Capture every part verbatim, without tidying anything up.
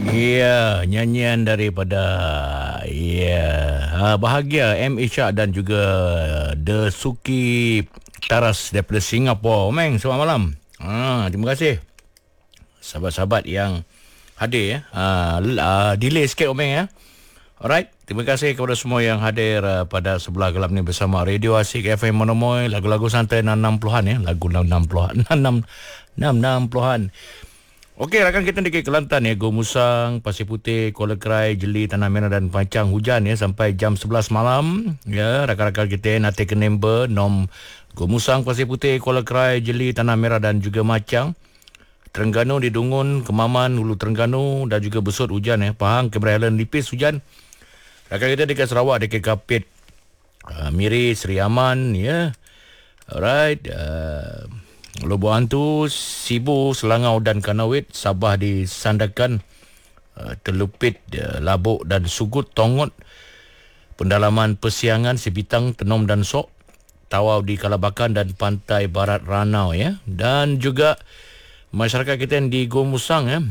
Ya, nyanyian daripada ya uh, Bahagia M. Ishak dan juga The Suki Taras daripada Singapura. Omeng, selamat malam. Ah, terima kasih sahabat-sahabat yang hadir ya. Ah, uh, delay sikit Omeng ya. Alright, terima kasih kepada semua yang hadir uh, pada sebelah gelap ni bersama Radio Asik F M Monomoy, lagu-lagu santai enam puluhan ya, lagu enam puluhan, enam puluhan. Okey, rakan kita di Kelantan ya, Go Musang, Pasir Putih, Kuala Krai, Jeli, Tanah Merah dan Pancang hujan ya sampai jam sebelas malam. Ya, rakan-rakan kita nak take a number nom Go Musang, Pasir Putih, Kuala Krai, Jeli, Tanah Merah dan juga Macang. Terengganu di Dungun, Kemaman, Hulu Terengganu dan juga Besut hujan ya. Pahang, Cameron Highland nipis hujan. Rakan kita dekat Sarawak, dekat Kapit, uh, Miri, Seri Aman ya. Alright, uh, Lobo Hantu, Sibu, Selangau dan Kanawit, Sabah di Sandakan, uh, Telupit, uh, Labuk dan Sugut, Tongot, Pendalaman Persiangan, Sibitang, Tenom dan Sok, Tawau di Kalabakan dan Pantai Barat Ranau ya. Dan juga masyarakat kita yang di Go Musang ya.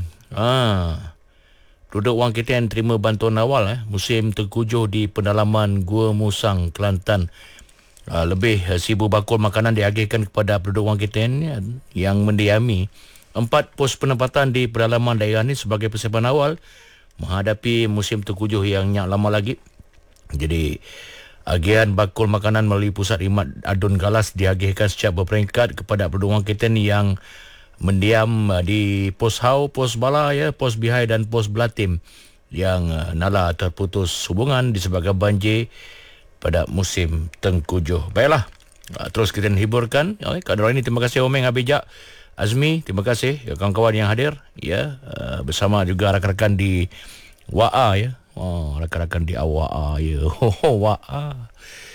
Ah. Duduk wang kita yang terima bantuan awal eh, musim terkujuh di pendalaman Gua Musang, Kelantan. Uh, lebih uh, seribu bakul makanan diagihkan kepada penduduk wang kita ya, yang mendiami empat pos penempatan di pedalaman daerah ini sebagai persiapan awal menghadapi musim terkujuh yang nyak lama lagi. Jadi, agihan bakul makanan melalui pusat khidmat Adun Galas diagihkan secara berperingkat kepada penduduk wang kita yang mendiam di pos Hau, pos Bala ya, pos Bihai dan pos Belatim yang uh, nala terputus hubungan disebabkan banjir pada musim tengkujuh. Baiklah, uh, terus kita hiburkan okay, kat ini. Terima kasih Omeng, Abijak, Azmi, terima kasih ya, kawan-kawan yang hadir ya, uh, bersama juga rakan-rakan di W A ya. Oh, rakan-rakan di W A ya. Oh, W A.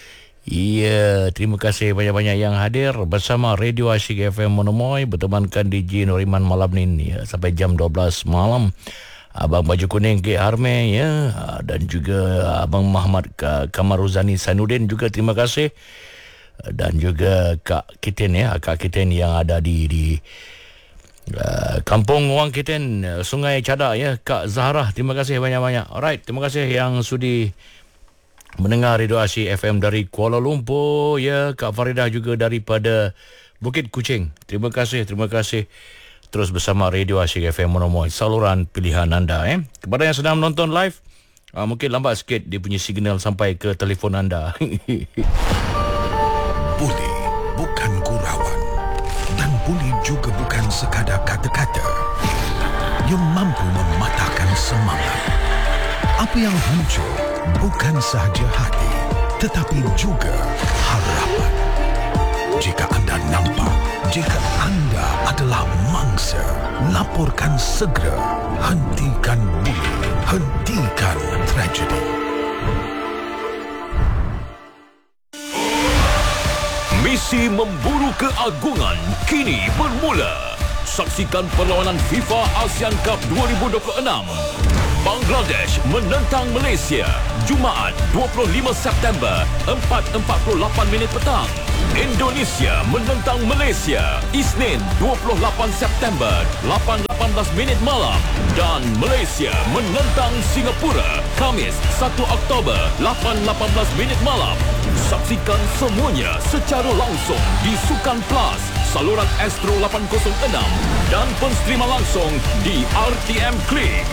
Iya, terima kasih banyak-banyak yang hadir bersama Radio Asik F M Monomoy, bertemankan D J Noriman malam ni ya, sampai jam dua belas malam. Abang Baju Kuning K. Harme ya, dan juga Abang Muhammad Kamaruzani Sanuddin juga terima kasih. Dan juga Kak Kiten ya, Kak Kiten yang ada di di uh, Kampung Wang Kiten, Sungai Cadak ya, Kak Zahra, terima kasih banyak-banyak. Alright, terima kasih yang sudi mendengar Radio Asik F M dari Kuala Lumpur ya, Kak Faridah juga daripada Bukit Kucing. Terima kasih, terima kasih. Terus bersama Radio Asik F M Monomoy, saluran pilihan anda eh. Kepada yang sedang menonton live, uh, mungkin lambat sikit dia punya signal sampai ke telefon anda. Buli bukan gurauan, dan buli juga bukan sekadar kata-kata yang mampu mematahkan semangat. Apa yang hancur bukan sahaja hati, tetapi juga harapan. Jika anda nampak, jika anda adalah mangsa, laporkan segera. Hentikan buli, hentikan tragedi. Misi memburu keagungan kini bermula. Saksikan perlawanan FIFA ASEAN Cup dua ribu dua puluh enam. Bangladesh menentang Malaysia, Jumaat dua puluh lima September, empat empat puluh lapan minit petang. Indonesia menentang Malaysia, Isnin dua puluh lapan September, lapan lapan belas minit malam. Dan Malaysia menentang Singapura, Khamis satu Oktober, lapan lapan belas minit malam. Saksikan semuanya secara langsung di Sukan Plus, saluran Astro lapan kosong enam dan penstrima langsung di R T M Klik.